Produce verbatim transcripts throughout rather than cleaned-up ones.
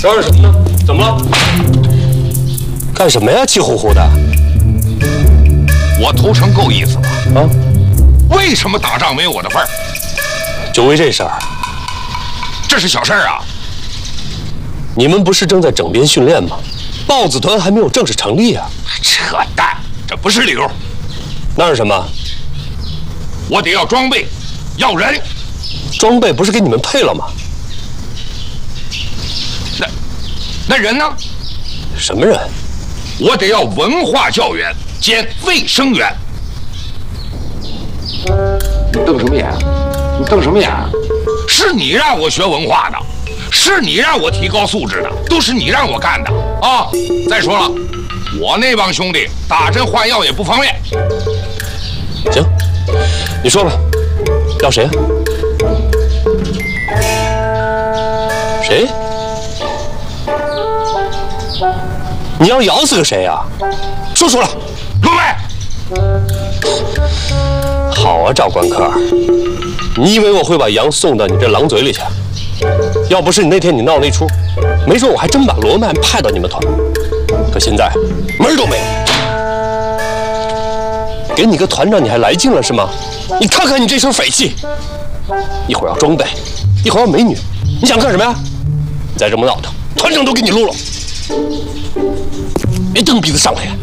嚷嚷什么呢？怎么了？干什么呀？气呼呼的。 我投诚够意思了啊？ 为什么打仗没有我的份儿？ 就为这事儿？ 这是小事儿啊！ 你们不是正在整编训练吗？豹子团还没有正式成立啊！ 扯淡，这不是理由。 那是什么？ 我得要装备，要人。 装备不是给你们配了吗？ 那那人呢？ 什么人？ 我得要文化教员兼卫生员。 你瞪什么眼？你瞪什么眼？ 是你让我学文化的，是你让我提高素质的，都是你让我干的啊！再说了，我那帮兄弟打针换药也不方便。 行，你说吧，要谁啊？谁？你要咬死个谁呀？说出来。 罗伟。 好啊，赵关科，你以为我会把羊送到你这狼嘴里去？要不是你那天你闹那出，没准我还真把罗曼派到你们团。可现在门都没有，给你个团长你还来劲了是吗？你看看你这身匪气，一会儿要装备，一会儿要美女，你想干什么呀？你再这么闹腾，团长都给你撸了。别蹬鼻子上来呀！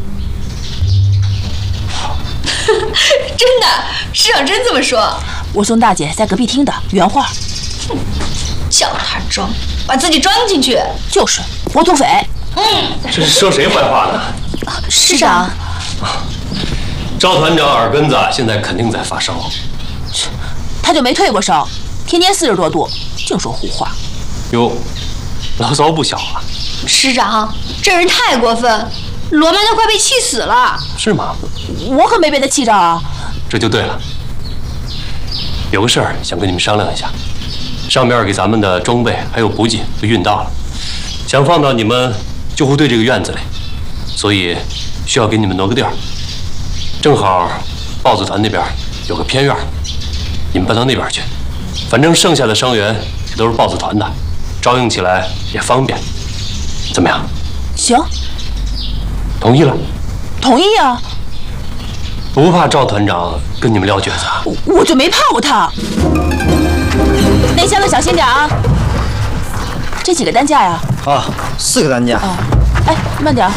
真的，师长真这么说。 我宋大姐在隔壁听的原话。 哼，叫他装，把自己装进去。 就是活土匪。 嗯， 这是说谁坏话呢？ 师长， 赵团长耳根子现在肯定在发烧。 他就没退过烧，天天四十多度，净说胡话。 哟，牢骚不小啊。 师长，这人太过分，罗曼都快被气死了。 是吗？ 我可没被他气着啊。 这就对了。有个事儿想跟你们商量一下，上边给咱们的装备还有补给都运到了，想放到你们救护队这个院子里，所以需要给你们挪个地儿。正好豹子团那边有个偏院，你们搬到那边去。反正剩下的伤员也都是豹子团的，招应起来也方便。怎么样？ 行， 同意了。 同意啊。 不怕赵团长跟你们撂蹶子啊？ 我就没怕过他。那箱子小心点啊。这几个担架呀？ 啊，四个担架。 啊，哎，慢点。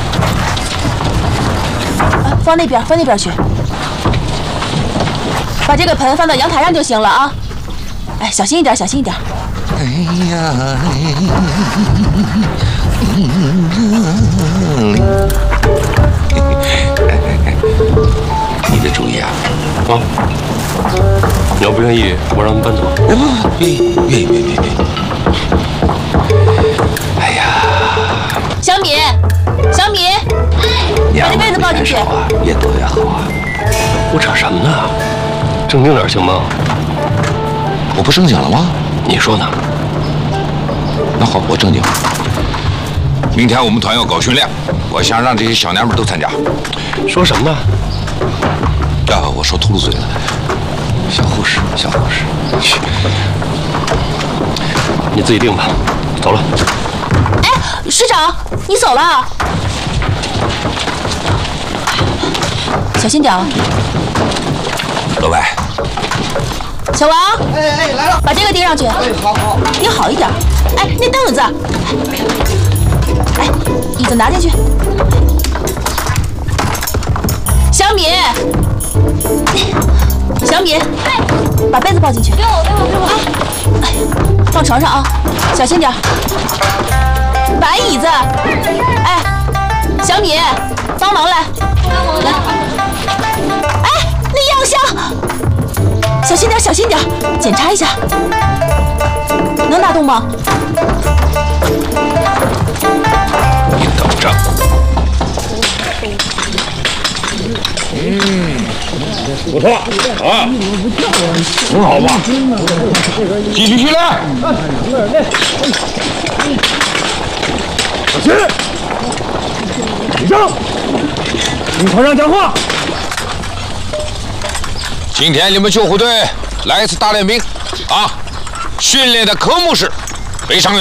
啊，放那边，放那边去。把这个盆放到阳台上就行了啊。哎，小心一点，小心一点。 哎呀！你的主意啊？ 啊！你要不愿意，我让他们搬走。 不不不，愿意愿意愿意愿意。哎呀！ 小米，小米，把这被子抱进去。 啊，越多越好啊！ 胡扯什么呢？正经点行吗？ 我不正经了吗？ 你说呢？ 那好，我正经。明天我们团要搞训练，我想让这些小娘们都参加。 说什么呢？ 啊，我说秃噜嘴了。小护士，小护士，去， 你自己定吧。走了。 哎，师长，你走了？小心点啊。 老白。 小王， 哎哎，来了， 把这个钉上去。 哎，好好， 你好一点。哎，那凳子，哎，椅子拿进去。小米，小米，把被子抱进去。给我，给我，给我。哎，放床上啊，小心点。摆椅子。哎，小米，帮忙来。来。哎，那药箱。小心点，小心点，检查一下，能拿动吗？ 你等着。嗯，不错啊，很好吧？继续训练。小心，起正，听团长讲话。今天你们救护队来一次大练兵，啊，训练的科目是北上。